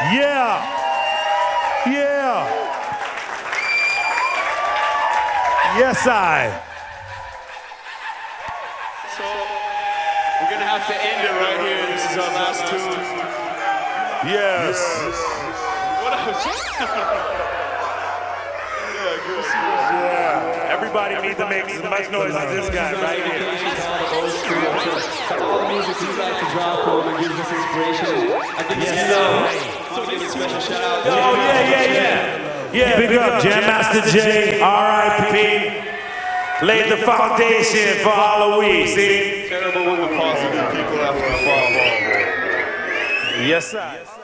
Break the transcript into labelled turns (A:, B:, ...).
A: Yeah. Yeah. Yes, I.
B: So, we're gonna have to end it right here. This is our last tune.
A: Yes.
B: What else?
A: Yeah. Everybody needs to make as much noise as this guy right here.
C: To all the music we like to draw from and gives us inspiration. I think this is so give a special shout out.
A: Oh, yeah. Yeah, big up Jam Master Jay, R.I.P. Laid the foundation for Halloween, see?
B: Terrible when the positive people after a fall.
A: Yes, sir.